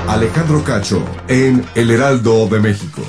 Alejandro Cacho en El Heraldo de México.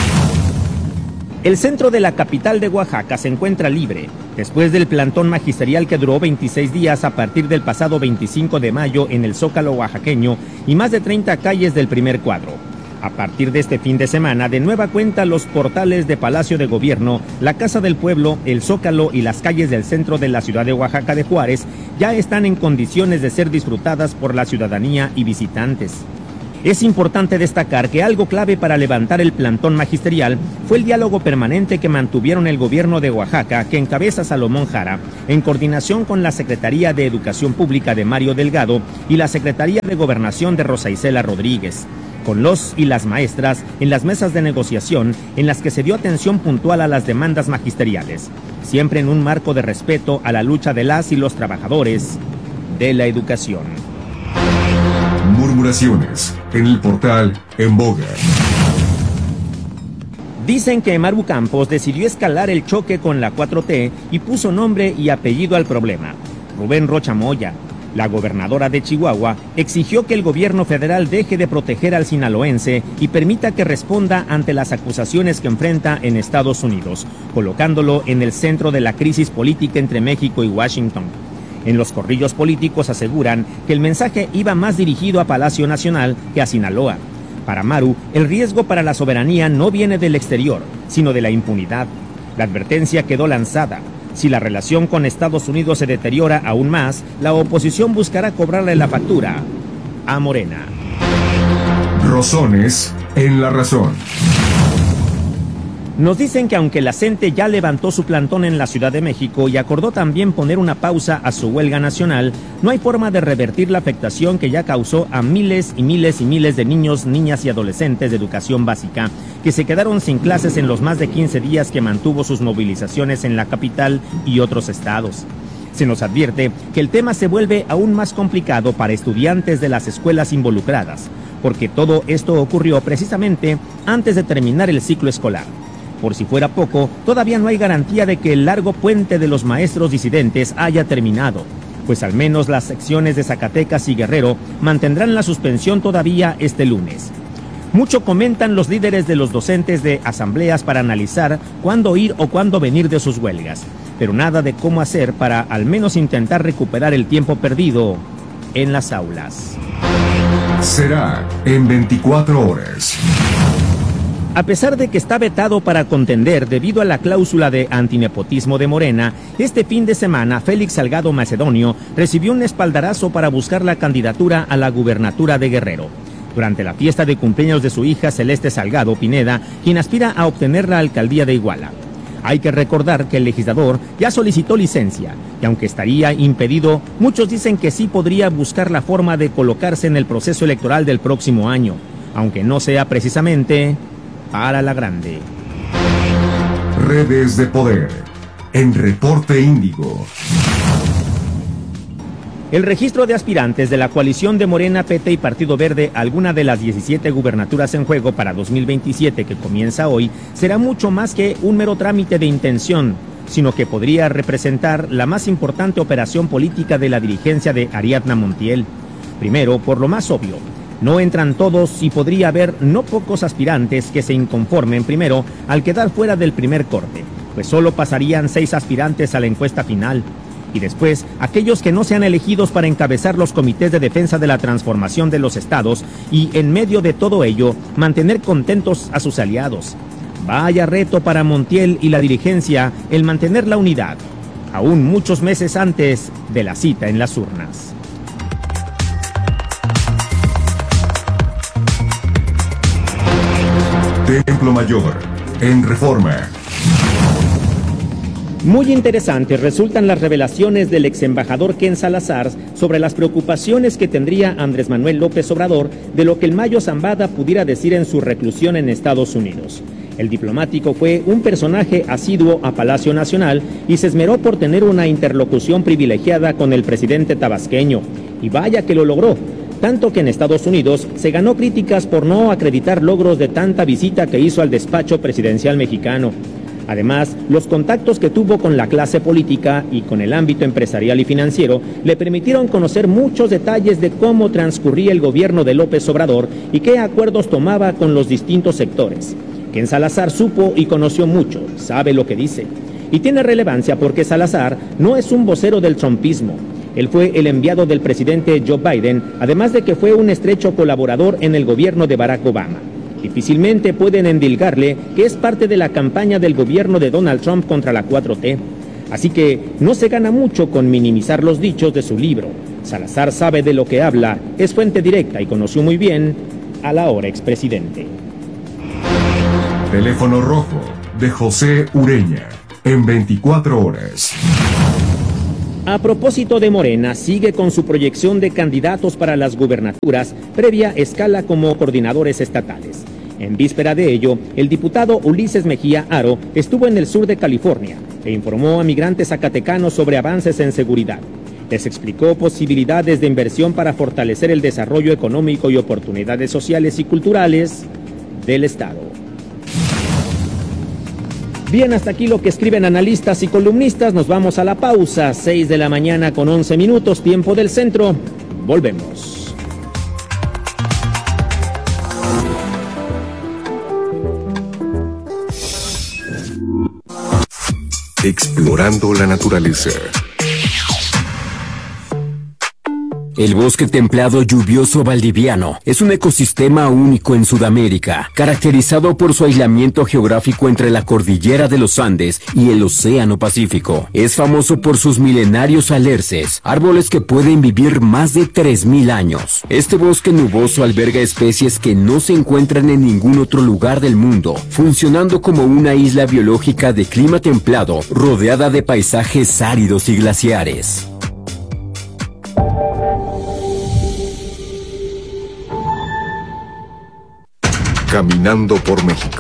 El centro de la capital de Oaxaca se encuentra libre, después del plantón magisterial que duró 26 días a partir del pasado 25 de mayo en el Zócalo oaxaqueño y más de 30 calles del primer cuadro. A partir de este fin de semana, de nueva cuenta, los portales de Palacio de Gobierno, la Casa del Pueblo, el Zócalo y las calles del centro de la ciudad de Oaxaca de Juárez ya están en condiciones de ser disfrutadas por la ciudadanía y visitantes. Es importante destacar que algo clave para levantar el plantón magisterial fue el diálogo permanente que mantuvieron el gobierno de Oaxaca, que encabeza Salomón Jara, en coordinación con la Secretaría de Educación Pública de Mario Delgado y la Secretaría de Gobernación de Rosa Isela Rodríguez, con los y las maestras en las mesas de negociación en las que se dio atención puntual a las demandas magisteriales, siempre en un marco de respeto a la lucha de las y los trabajadores de la educación. Murmuraciones en el portal En Boga. Dicen que Maru Campos decidió escalar el choque con la 4T y puso nombre y apellido al problema. Rubén Rocha Moya, la gobernadora de Chihuahua, exigió que el gobierno federal deje de proteger al sinaloense y permita que responda ante las acusaciones que enfrenta en Estados Unidos, colocándolo en el centro de la crisis política entre México y Washington. En los corrillos políticos aseguran que el mensaje iba más dirigido a Palacio Nacional que a Sinaloa. Para Maru, el riesgo para la soberanía no viene del exterior, sino de la impunidad. La advertencia quedó lanzada. Si la relación con Estados Unidos se deteriora aún más, la oposición buscará cobrarle la factura a Morena. Rosones en la razón. Nos dicen que aunque la CENTE ya levantó su plantón en la Ciudad de México y acordó también poner una pausa a su huelga nacional, no hay forma de revertir la afectación que ya causó a miles y miles y miles de niños, niñas y adolescentes de educación básica, que se quedaron sin clases en los más de 15 días que mantuvo sus movilizaciones en la capital y otros estados. Se nos advierte que el tema se vuelve aún más complicado para estudiantes de las escuelas involucradas, porque todo esto ocurrió precisamente antes de terminar el ciclo escolar. Por si fuera poco, todavía no hay garantía de que el largo puente de los maestros disidentes haya terminado, pues al menos las secciones de Zacatecas y Guerrero mantendrán la suspensión todavía este lunes. Mucho comentan los líderes de los docentes de asambleas para analizar cuándo ir o cuándo venir de sus huelgas, pero nada de cómo hacer para al menos intentar recuperar el tiempo perdido en las aulas. Será en 24 horas. A pesar de que está vetado para contender debido a la cláusula de antinepotismo de Morena, este fin de semana Félix Salgado Macedonio recibió un espaldarazo para buscar la candidatura a la gubernatura de Guerrero. Durante la fiesta de cumpleaños de su hija Celeste Salgado Pineda, quien aspira a obtener la alcaldía de Iguala. Hay que recordar que el legislador ya solicitó licencia, y aunque estaría impedido, muchos dicen que sí podría buscar la forma de colocarse en el proceso electoral del próximo año, aunque no sea precisamente para la grande. Redes de poder en Reporte Índigo. El registro de aspirantes de la coalición de Morena, PT y Partido Verde, alguna de las 17 gubernaturas en juego para 2027 que comienza hoy, será mucho más que un mero trámite de intención, sino que podría representar la más importante operación política de la dirigencia de Ariadna Montiel. Primero, por lo más obvio, no entran todos y podría haber no pocos aspirantes que se inconformen primero al quedar fuera del primer corte, pues solo pasarían 6 aspirantes a la encuesta final. Y después, aquellos que no sean elegidos para encabezar los comités de defensa de la transformación de los estados y, en medio de todo ello, mantener contentos a sus aliados. Vaya reto para Montiel y la dirigencia el mantener la unidad, aún muchos meses antes de la cita en las urnas. Templo Mayor en Reforma. Muy interesantes resultan las revelaciones del ex embajador Ken Salazar sobre las preocupaciones que tendría Andrés Manuel López Obrador de lo que el Mayo Zambada pudiera decir en su reclusión en Estados Unidos. El diplomático fue un personaje asiduo a Palacio Nacional y se esmeró por tener una interlocución privilegiada con el presidente tabasqueño. Y vaya que lo logró, tanto que en Estados Unidos se ganó críticas por no acreditar logros de tanta visita que hizo al despacho presidencial mexicano. Además, los contactos que tuvo con la clase política y con el ámbito empresarial y financiero le permitieron conocer muchos detalles de cómo transcurría el gobierno de López Obrador y qué acuerdos tomaba con los distintos sectores. Ken Salazar supo y conoció mucho, sabe lo que dice. Y tiene relevancia porque Salazar no es un vocero del trumpismo. Él fue el enviado del presidente Joe Biden, además de que fue un estrecho colaborador en el gobierno de Barack Obama. Difícilmente pueden endilgarle que es parte de la campaña del gobierno de Donald Trump contra la 4T. Así que no se gana mucho con minimizar los dichos de su libro. Salazar sabe de lo que habla, es fuente directa y conoció muy bien al ahora expresidente. Teléfono rojo de José Ureña, en 24 horas. A propósito de Morena, sigue con su proyección de candidatos para las gubernaturas, previa escala como coordinadores estatales. En víspera de ello, el diputado Ulises Mejía Aro estuvo en el sur de California e informó a migrantes zacatecanos sobre avances en seguridad. Les explicó posibilidades de inversión para fortalecer el desarrollo económico y oportunidades sociales y culturales del Estado. Bien, hasta aquí lo que escriben analistas y columnistas. Nos vamos a la pausa, 6 de la mañana con 11 minutos, tiempo del centro. Volvemos. Explorando la naturaleza. El bosque templado lluvioso valdiviano es un ecosistema único en Sudamérica, caracterizado por su aislamiento geográfico entre la cordillera de los Andes y el Océano Pacífico. Es famoso por sus milenarios alerces, árboles que pueden vivir más de 3.000 años. Este bosque nuboso alberga especies que no se encuentran en ningún otro lugar del mundo, funcionando como una isla biológica de clima templado, rodeada de paisajes áridos y glaciares. Caminando por México.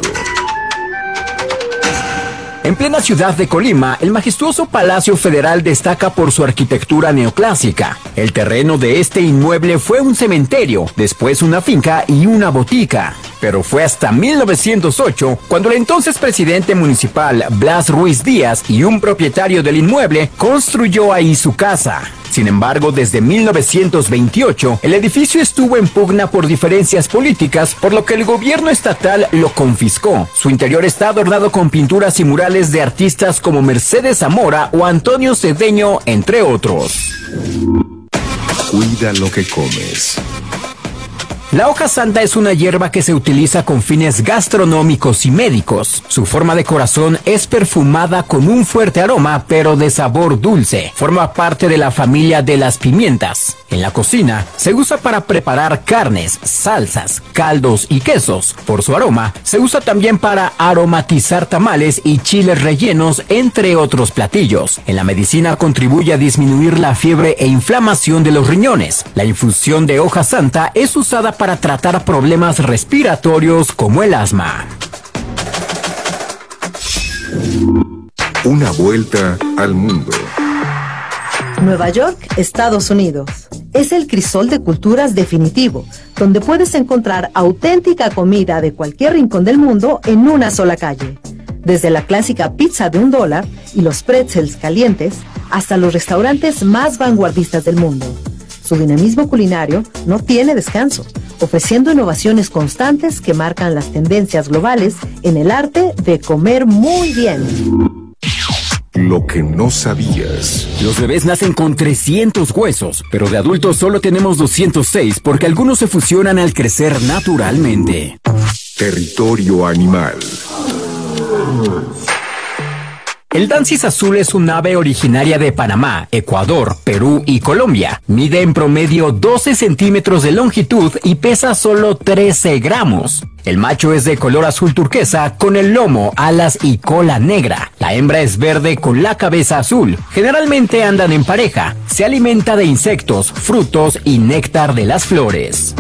En plena ciudad de Colima, el majestuoso Palacio Federal destaca por su arquitectura neoclásica. El terreno de este inmueble fue un cementerio, después una finca y una botica. Pero fue hasta 1908 cuando el entonces presidente municipal Blas Ruiz Díaz y un propietario del inmueble construyó ahí su casa. Sin embargo, desde 1928, el edificio estuvo en pugna por diferencias políticas, por lo que el gobierno estatal lo confiscó. Su interior está adornado con pinturas y murales de artistas como Mercedes Zamora o Antonio Cedeño, entre otros. Cuida lo que comes. La hoja santa es una hierba que se utiliza con fines gastronómicos y médicos. Su forma de corazón es perfumada con un fuerte aroma, pero de sabor dulce. Forma parte de la familia de las pimientas. En la cocina, se usa para preparar carnes, salsas, caldos y quesos. Por su aroma, se usa también para aromatizar tamales y chiles rellenos, entre otros platillos. En la medicina contribuye a disminuir la fiebre e inflamación de los riñones. La infusión de hoja santa es usada para tratar problemas respiratorios como el asma. Una vuelta al mundo. Nueva York, Estados Unidos. Es el crisol de culturas definitivo, donde puedes encontrar auténtica comida de cualquier rincón del mundo en una sola calle. Desde la clásica pizza de $1 y los pretzels calientes, hasta los restaurantes más vanguardistas del mundo. Su dinamismo culinario no tiene descanso, ofreciendo innovaciones constantes que marcan las tendencias globales en el arte de comer muy bien. Lo que no sabías. Los bebés nacen con 300 huesos, pero de adultos solo tenemos 206 porque algunos se fusionan al crecer naturalmente. Territorio animal. El dancis azul es un ave originaria de Panamá, Ecuador, Perú y Colombia. Mide en promedio 12 centímetros de longitud y pesa solo 13 gramos. El macho es de color azul turquesa con el lomo, alas y cola negra. La hembra es verde con la cabeza azul. Generalmente andan en pareja. Se alimenta de insectos, frutos y néctar de las flores.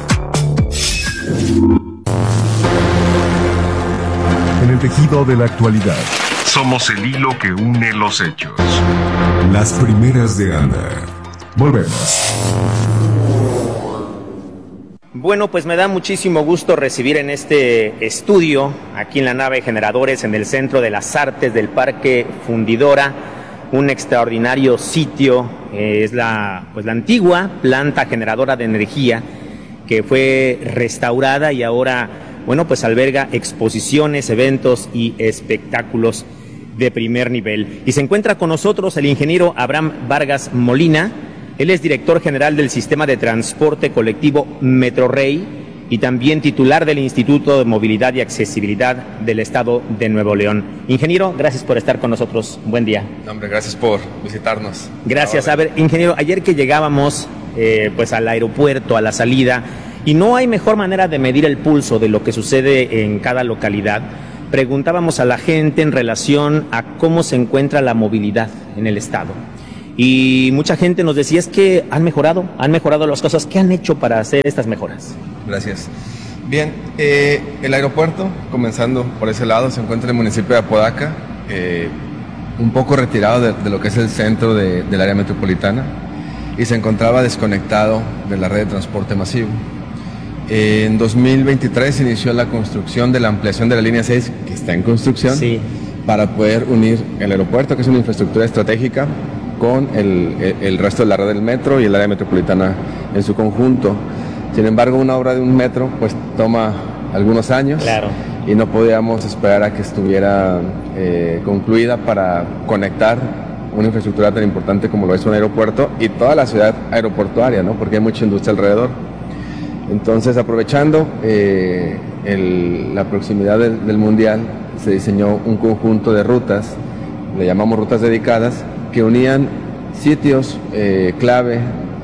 En el tejido de la actualidad. Somos el hilo que une los hechos. Las primeras de Ana. Volvemos. Bueno, pues me da muchísimo gusto recibir en este estudio, aquí en la nave Generadores, en el Centro de las Artes del Parque Fundidora, un extraordinario sitio. Es la antigua planta generadora de energía que fue restaurada y ahora, bueno, pues alberga exposiciones, eventos y espectáculos de primer nivel. Y se encuentra con nosotros el ingeniero Abraham Vargas Molina. Él es director general del Sistema de Transporte Colectivo Metrorrey y también titular del Instituto de Movilidad y Accesibilidad del Estado de Nuevo León. Ingeniero, gracias por estar con nosotros. Buen día. Hombre, gracias por visitarnos. Gracias. A ver, ingeniero, ayer que llegábamos pues al aeropuerto, a la salida, y no hay mejor manera de medir el pulso de lo que sucede en cada localidad, preguntábamos a la gente en relación a cómo se encuentra la movilidad en el Estado. Y mucha gente nos decía es que han mejorado las cosas. ¿Qué han hecho para hacer estas mejoras? Gracias. Bien, el aeropuerto, comenzando por ese lado, se encuentra en el municipio de Apodaca, un poco retirado de lo que es el centro del área metropolitana, y se encontraba desconectado de la red de transporte masivo. En 2023 se inició la construcción de la ampliación de la línea 6, que está en construcción, sí, para poder unir el aeropuerto, que es una infraestructura estratégica, con el resto de la red del metro y el área metropolitana en su conjunto. Sin embargo, una obra de un metro pues toma algunos años, claro, y no podíamos esperar a que estuviera concluida para conectar una infraestructura tan importante como lo es un aeropuerto y toda la ciudad aeroportuaria, ¿no? Porque hay mucha industria alrededor. Entonces, aprovechando la proximidad del Mundial, se diseñó un conjunto de rutas, le llamamos rutas dedicadas, que unían sitios clave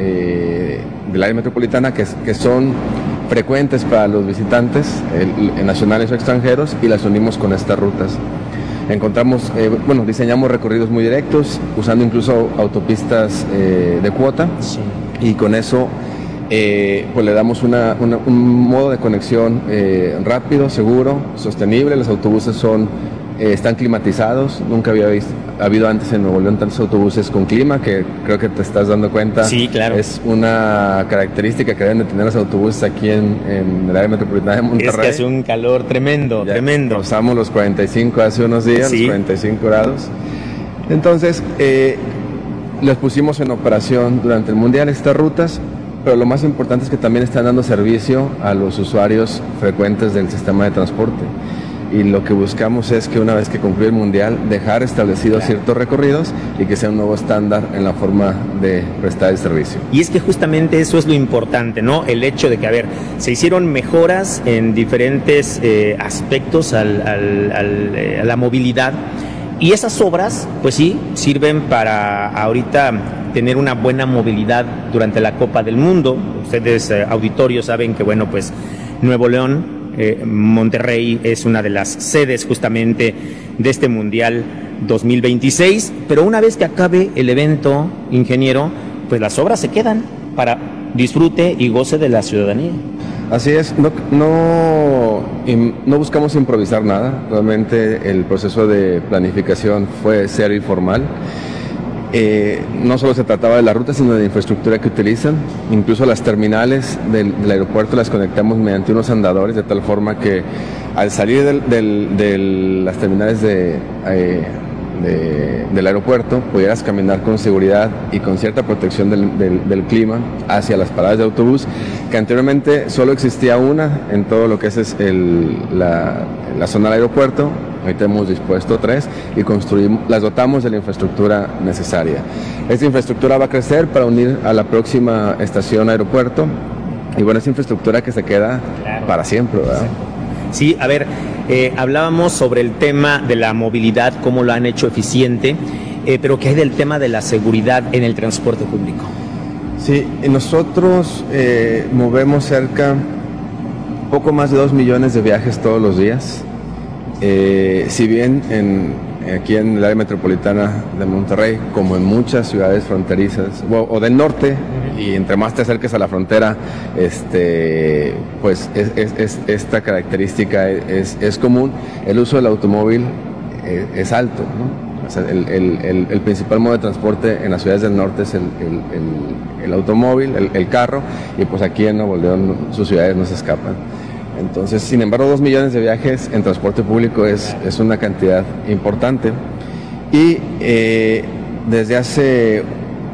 del área metropolitana que son frecuentes para los visitantes nacionales o extranjeros, y las unimos con estas rutas. Encontramos, diseñamos recorridos muy directos, usando incluso autopistas de cuota, sí, y con eso pues le damos un modo de conexión rápido, seguro, sostenible. Los autobuses están climatizados. Nunca había habido antes en Nuevo León tantos autobuses con clima, que creo que te estás dando cuenta. Sí, claro. Es una característica que deben de tener los autobuses aquí en el área metropolitana de Monterrey. Es que hace un calor tremendo, ya tremendo. Rozamos los 45 hace unos días, sí, los 45 grados. Entonces, les pusimos en operación durante el Mundial estas rutas, pero lo más importante es que también están dando servicio a los usuarios frecuentes del sistema de transporte. Y lo que buscamos es que una vez que concluya el Mundial, dejar establecidos ciertos recorridos y que sea un nuevo estándar en la forma de prestar el servicio. Y es que justamente eso es lo importante, ¿no? El hecho de que, a ver, se hicieron mejoras en diferentes aspectos a la movilidad, y esas obras, pues sí, sirven para ahorita tener una buena movilidad durante la Copa del Mundo. Ustedes, auditorios, saben que, bueno, pues Nuevo León, Monterrey es una de las sedes justamente de este Mundial 2026, pero una vez que acabe el evento, ingeniero, pues las obras se quedan para disfrute y goce de la ciudadanía. Así es, no buscamos improvisar nada. Realmente el proceso de planificación fue serio y formal. No solo se trataba de la ruta, sino de la infraestructura que utilizan. Incluso las terminales del aeropuerto las conectamos mediante unos andadores, de tal forma que al salir de las terminales del aeropuerto pudieras caminar con seguridad y con cierta protección del clima hacia las paradas de autobús, que anteriormente solo existía una en todo lo que es la zona del aeropuerto. Ahorita hemos dispuesto 3 y las dotamos de la infraestructura necesaria. Esta infraestructura va a crecer para unir a la próxima estación aeropuerto, y bueno, es infraestructura que se queda para siempre, ¿verdad? Sí, a ver, hablábamos sobre el tema de la movilidad, cómo lo han hecho eficiente, pero ¿qué hay del tema de la seguridad en el transporte público? Sí, nosotros movemos poco más de 2 millones de viajes todos los días. Si bien aquí en el área metropolitana de Monterrey, como en muchas ciudades fronterizas o del norte, y entre más te acerques a la frontera, pues esta característica es común. El uso del automóvil es alto, ¿no? sea, el principal modo de transporte en las ciudades del norte es el automóvil, el carro, y pues aquí en Nuevo León sus ciudades no se escapan. Entonces, sin embargo, 2 millones de viajes en transporte público es una cantidad importante. Y desde hace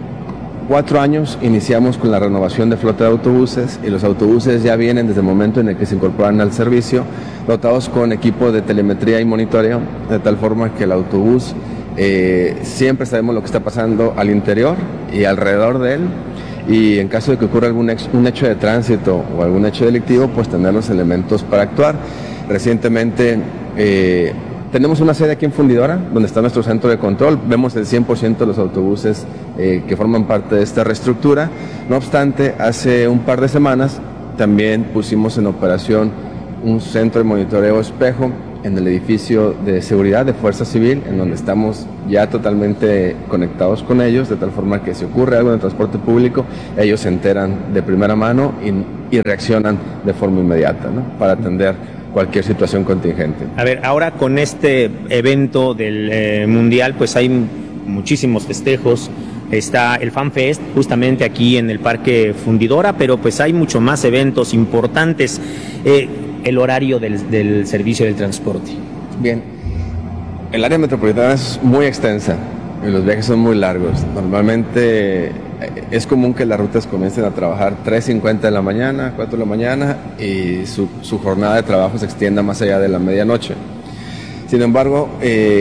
4 años iniciamos con la renovación de flota de autobuses, y los autobuses ya vienen desde el momento en el que se incorporan al servicio, dotados con equipo de telemetría y monitoreo, de tal forma que el autobús siempre sabemos lo que está pasando al interior y alrededor de él, y en caso de que ocurra un hecho de tránsito o algún hecho delictivo, pues tener los elementos para actuar. Recientemente tenemos una sede aquí en Fundidora, donde está nuestro centro de control. Vemos el 100% de los autobuses que forman parte de esta reestructura. No obstante, hace un par de semanas también pusimos en operación un centro de monitoreo espejo en el edificio de seguridad de Fuerza Civil, en donde estamos ya totalmente conectados con ellos, de tal forma que si ocurre algo en el transporte público, ellos se enteran de primera mano y reaccionan de forma inmediata, ¿no?, para atender cualquier situación contingente. A ver, ahora con este evento del Mundial, pues hay muchísimos festejos. Está el Fan Fest justamente aquí en el Parque Fundidora, pero pues hay mucho más eventos importantes. El horario del servicio del transporte. Bien, el área metropolitana es muy extensa y los viajes son muy largos. Normalmente es común que las rutas comiencen a trabajar 3:50 de la mañana, 4 de la mañana, y su jornada de trabajo se extienda más allá de la medianoche. Sin embargo,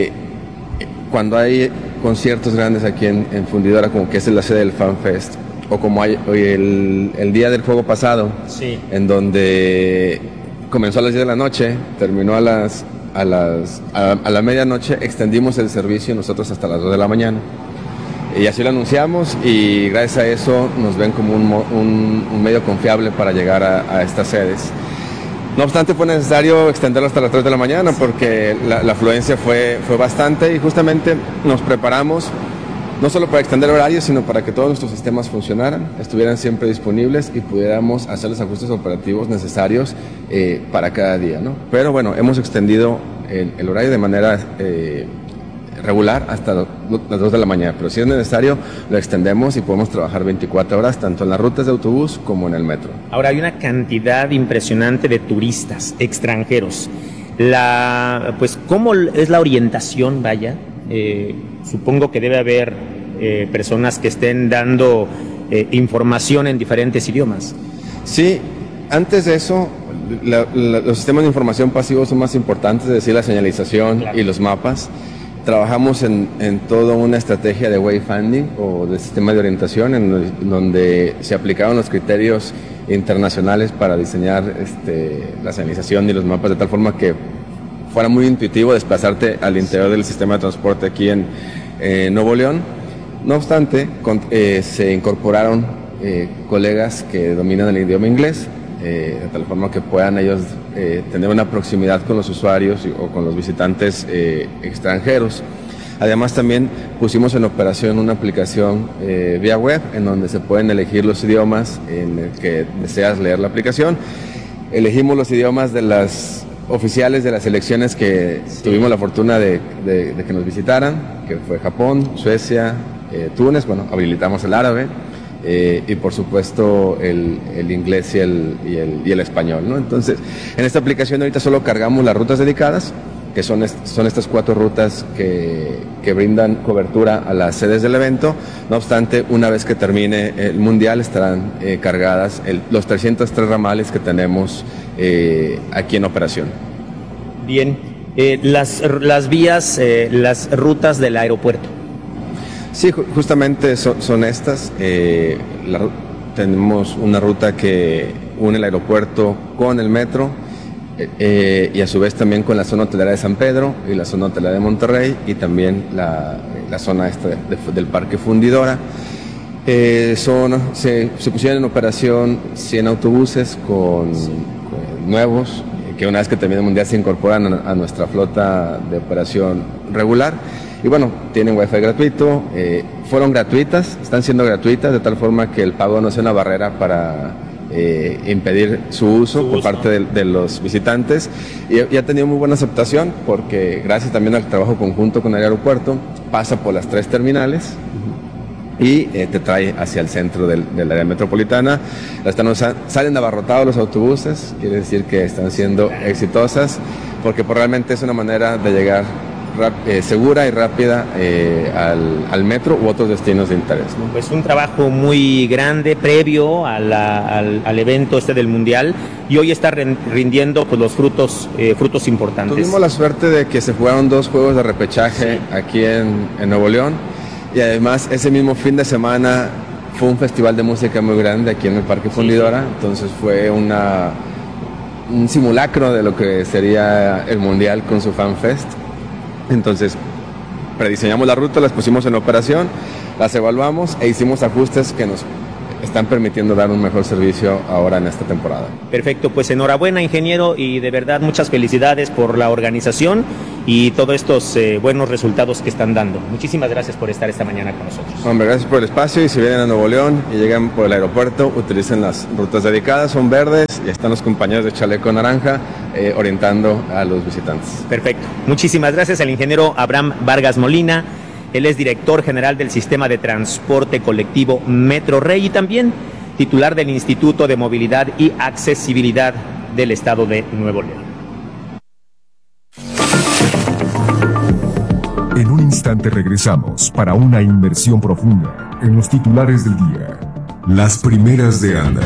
cuando hay conciertos grandes aquí en Fundidora, como que es la sede del Fan Fest, o como hay hoy el día del juego pasado, sí, en donde comenzó a las 10 de la noche, terminó a la medianoche, extendimos el servicio nosotros hasta las 2 de la mañana. Y así lo anunciamos, y gracias a eso nos ven como un medio confiable para llegar a estas sedes. No obstante, fue necesario extenderlo hasta las 3 de la mañana porque la afluencia fue bastante, y justamente nos preparamos no solo para extender horarios, sino para que todos nuestros sistemas funcionaran, estuvieran siempre disponibles y pudiéramos hacer los ajustes operativos necesarios para cada día, ¿no? Pero bueno, hemos extendido el horario de manera regular hasta las 2 de la mañana, pero si es necesario lo extendemos y podemos trabajar 24 horas tanto en las rutas de autobús como en el metro. Ahora hay una cantidad impresionante de turistas extranjeros. Pues, ¿cómo es la orientación, vaya? Supongo que debe haber personas que estén dando información en diferentes idiomas. Sí, antes de eso, los sistemas de información pasivos son más importantes, es decir, la señalización, claro, y los mapas. Trabajamos en toda una estrategia de wayfinding o de sistema de orientación, en donde se aplicaron los criterios internacionales para diseñar la señalización y los mapas de tal forma que fuera muy intuitivo desplazarte al interior del sistema de transporte aquí en Nuevo León. No obstante, se incorporaron colegas que dominan el idioma inglés, de tal forma que puedan ellos tener una proximidad con los usuarios o con los visitantes extranjeros. Además, también pusimos en operación una aplicación vía web en donde se pueden elegir los idiomas en el que deseas leer la aplicación. Elegimos los idiomas de las oficiales de las elecciones que tuvimos la fortuna de que nos visitaran, que fue Japón, Suecia, Túnez. Bueno, habilitamos el árabe y por supuesto el inglés y el español, ¿no? Entonces, en esta aplicación ahorita solo cargamos las rutas dedicadas, que son estas 4 rutas que brindan cobertura a las sedes del evento. No obstante, una vez que termine el Mundial estarán cargadas los 303 ramales que tenemos aquí en operación. Bien, las vías, las rutas del aeropuerto. Sí, justamente son estas. Tenemos una ruta que une el aeropuerto con el metro, y a su vez también con la zona hotelera de San Pedro y la zona hotelera de Monterrey, y también la zona del Parque Fundidora. Se pusieron en operación 100 autobuses con nuevos, que una vez que termine el Mundial se incorporan a nuestra flota de operación regular. Y bueno, tienen wifi gratuito, fueron gratuitas, están siendo gratuitas, de tal forma que el pago no sea una barrera para impedir su uso por parte de los visitantes, y ha tenido muy buena aceptación porque gracias también al trabajo conjunto con el aeropuerto pasa por las 3 terminales y te trae hacia el centro del área metropolitana. Salen abarrotados los autobuses, quiere decir que están siendo exitosas porque realmente es una manera de llegar segura y rápida al metro u otros destinos de interés, ¿no? Pues un trabajo muy grande previo al evento del Mundial, y hoy está rindiendo pues los frutos importantes. Tuvimos la suerte de que se jugaron 2 juegos de repechaje aquí en Nuevo León, y además ese mismo fin de semana fue un festival de música muy grande aquí en el Parque Fundidora, entonces fue un simulacro de lo que sería el Mundial con su Fan Fest. Entonces, prediseñamos la ruta, las pusimos en operación, las evaluamos e hicimos ajustes que nos están permitiendo dar un mejor servicio ahora en esta temporada. Perfecto, pues enhorabuena, ingeniero, y de verdad muchas felicidades por la organización y todos estos buenos resultados que están dando. Muchísimas gracias por estar esta mañana con nosotros. Hombre, gracias por el espacio, y si vienen a Nuevo León y llegan por el aeropuerto, utilicen las rutas dedicadas, son verdes y están los compañeros de chaleco naranja orientando a los visitantes. Perfecto, muchísimas gracias al ingeniero Abraham Vargas Molina. Él es director general del Sistema de Transporte Colectivo Metro Rey y también titular del Instituto de Movilidad y Accesibilidad del Estado de Nuevo León. En un instante regresamos para una inmersión profunda en los titulares del día. Las primeras de Ana.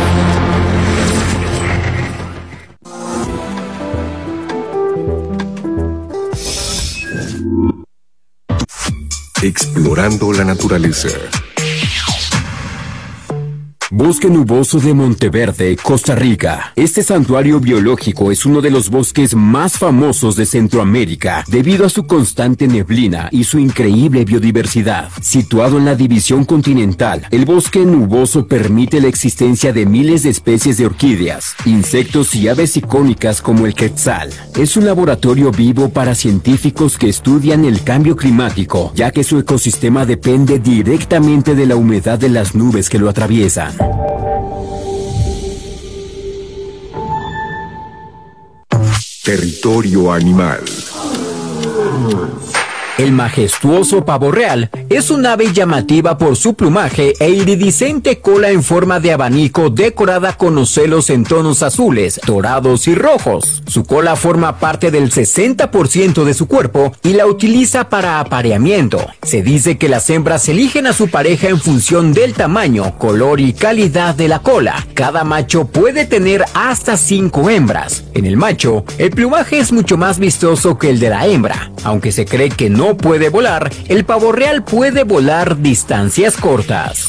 Explorando la naturaleza. Bosque Nuboso de Monteverde, Costa Rica. Este santuario biológico es uno de los bosques más famosos de Centroamérica debido a su constante neblina y su increíble biodiversidad. Situado en la división continental, el bosque nuboso permite la existencia de miles de especies de orquídeas, insectos y aves icónicas como el quetzal. Es un laboratorio vivo para científicos que estudian el cambio climático, ya que su ecosistema depende directamente de la humedad de las nubes que lo atraviesan. Territorio animal. El majestuoso pavo real es un ave llamativa por su plumaje e iridiscente cola en forma de abanico decorada con ocelos en tonos azules, dorados y rojos. Su cola forma parte del 60% de su cuerpo y la utiliza para apareamiento. Se dice que las hembras eligen a su pareja en función del tamaño, color y calidad de la cola. Cada macho puede tener hasta 5 hembras. En el macho, el plumaje es mucho más vistoso que el de la hembra. Aunque se cree que no puede volar, el pavo real puede volar distancias cortas.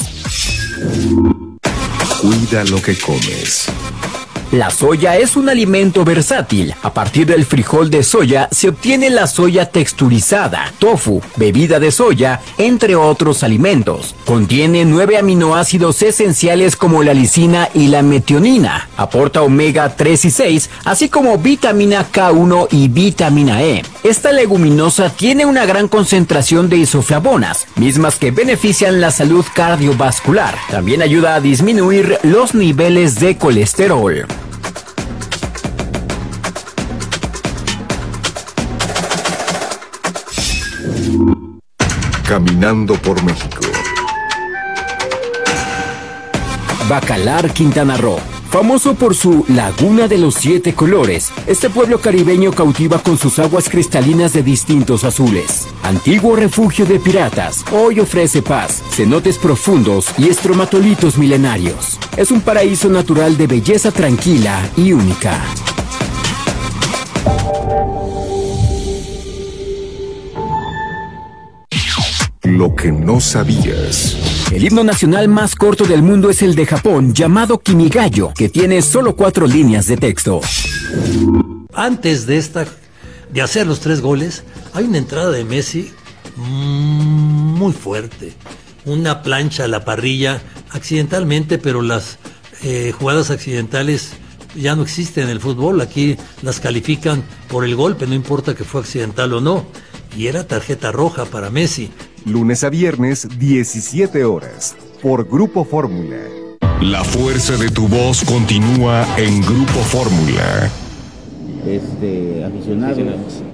Cuida lo que comes. La soya es un alimento versátil. A partir del frijol de soya se obtiene la soya texturizada, tofu, bebida de soya, entre otros alimentos. Contiene 9 aminoácidos esenciales como la lisina y la metionina. Aporta omega 3 y 6, así como vitamina K1 y vitamina E. Esta leguminosa tiene una gran concentración de isoflavonas, mismas que benefician la salud cardiovascular. También ayuda a disminuir los niveles de colesterol. Caminando por México. Bacalar, Quintana Roo. Famoso por su Laguna de los 7 colores, este pueblo caribeño cautiva con sus aguas cristalinas de distintos azules. Antiguo refugio de piratas, hoy ofrece paz, cenotes profundos y estromatolitos milenarios. Es un paraíso natural de belleza tranquila y única. Lo que no sabías. El himno nacional más corto del mundo es el de Japón, llamado Kimigayo, que tiene solo 4 líneas de texto. Antes de hacer los 3 goles, hay una entrada de Messi muy fuerte. Una plancha a la parrilla, accidentalmente, pero las jugadas accidentales ya no existen en el fútbol. Aquí las califican por el golpe, no importa que fue accidental o no. Y era tarjeta roja para Messi. Lunes a viernes, 17 horas, por Grupo Fórmula. La fuerza de tu voz continúa en Grupo Fórmula. Aficionados